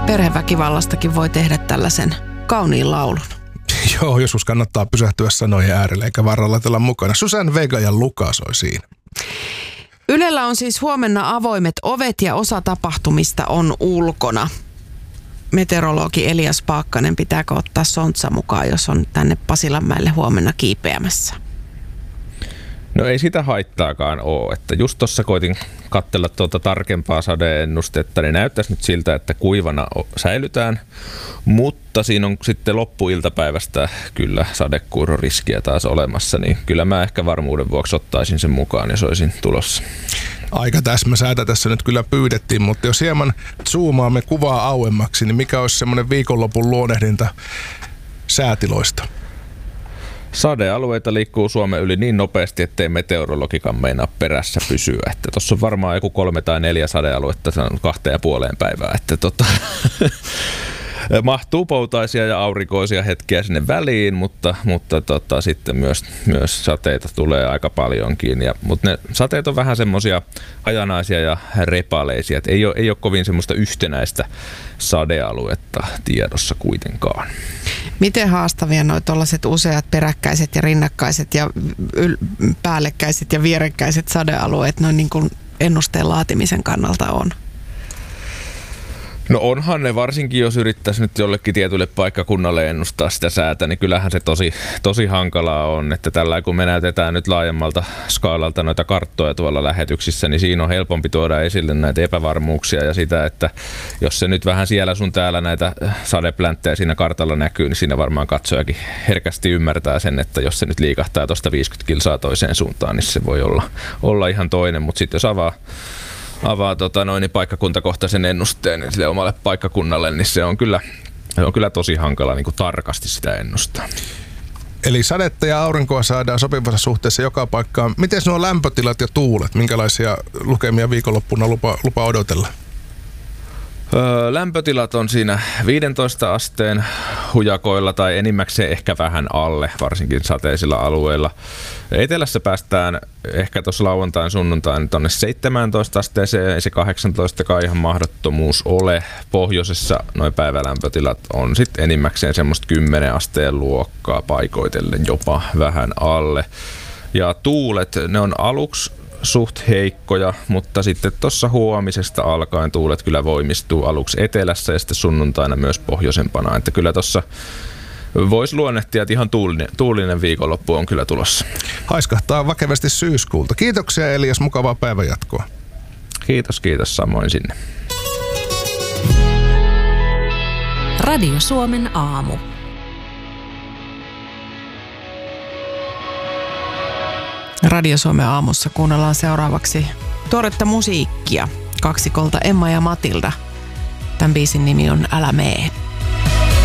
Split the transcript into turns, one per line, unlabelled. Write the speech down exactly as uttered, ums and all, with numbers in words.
perheväkivallastakin voi tehdä tällaisen kauniin laulun.
Joo, joskus kannattaa pysähtyä sanojen äärelle eikä vaan laitella mukana. Susanne Vega ja Luka soi siinä.
Ylellä on siis huomenna avoimet ovet ja osa tapahtumista on ulkona. Meteorologi Elias Paakkanen, pitääkö ottaa sontsa mukaan, jos on tänne Pasilanmäelle huomenna kiipeämässä?
No ei sitä haittaakaan ole, että just tuossa koitin katsella tuota tarkempaa sadeennustetta, niin näyttäisi nyt siltä, että kuivana säilytään, mutta siinä on sitten loppuiltapäivästä kyllä sadekuuroriskiä taas olemassa, niin kyllä mä ehkä varmuuden vuoksi ottaisin sen mukaan ja soisin tulossa.
Aika täsmäsäätä tässä nyt kyllä pyydettiin, mutta jos hieman zoomaamme kuvaa auemmaksi, niin mikä olisi semmoinen viikonlopun luonehdinta säätiloista?
Sadealueita liikkuu Suomen yli niin nopeasti, ettei meteorologikan meinaa perässä pysyä. Että tuossa on varmaan joku kolme tai neljä sadealuetta kahteen ja puoleen päivää. Että tota, mahtuu poutaisia ja aurinkoisia hetkiä sinne väliin, mutta, mutta tota, sitten myös, myös sateita tulee aika paljonkin. Ja, mutta ne sateet on vähän semmoisia hajanaisia ja repaleisia. Että ei ole, ei ole kovin semmoista yhtenäistä sadealuetta tiedossa kuitenkaan.
Miten haastavia nuo tuollaiset useat peräkkäiset ja rinnakkaiset ja yl- päällekkäiset ja vierekkäiset sadealueet noin niin kuin ennusteen laatimisen kannalta on?
No onhan ne, varsinkin jos yrittäisi nyt jollekin tietylle paikkakunnalle ennustaa sitä säätä, niin kyllähän se tosi, tosi hankalaa on, että tällä kun me näytetään nyt laajemmalta skaalalta noita karttoja tuolla lähetyksissä, niin siinä on helpompi tuoda esille näitä epävarmuuksia ja sitä, että jos se nyt vähän siellä sun täällä näitä sadeplänttejä siinä kartalla näkyy, niin siinä varmaan katsojakin herkästi ymmärtää sen, että jos se nyt liikahtaa tuosta viisikymmentä kilsaa toiseen suuntaan, niin se voi olla, olla ihan toinen, mutta sitten jos avaa avaa tota, noin paikkakuntakohtaisen ennusteen niin sille omalle paikkakunnalle, niin se on kyllä, se on kyllä tosi hankala niin kuin tarkasti sitä ennustaa.
Eli sadetta ja aurinkoa saadaan sopivassa suhteessa joka paikkaan. Miten nuo lämpötilat ja tuulet? Minkälaisia lukemia viikonloppuna lupa, lupa odotella?
Öö, lämpötilat on siinä viidentoista asteen hujakoilla tai enimmäkseen ehkä vähän alle, varsinkin sateisilla alueilla. Etelässä päästään ehkä tuossa lauantain sunnuntain tuonne seitsemäntoista asteeseen, ei se kahdeksantoista ihan mahdottomuus ole. Pohjoisessa noin päivälämpötilat on sitten enimmäkseen semmoista kymmenen asteen luokkaa paikoitellen jopa vähän alle. Ja tuulet, ne on aluksi suht heikkoja, mutta sitten tuossa huomisesta alkaen tuulet kyllä voimistuu aluksi etelässä ja sitten sunnuntaina myös pohjoisempana, että kyllä tuossa voisi luonnehtia, että ihan tuulinen, tuulinen viikonloppu on kyllä tulossa.
Haiskahtaa vakavasti syyskuulta. Kiitoksia Elias, mukavaa päivänjatkoa.
Kiitos, kiitos samoin sinne.
Radio Suomen aamu.
Radio Suomen aamussa kuunnellaan seuraavaksi tuoretta musiikkia kaksikolta Emma ja Matilda. Tämän biisin nimi on Älä mee.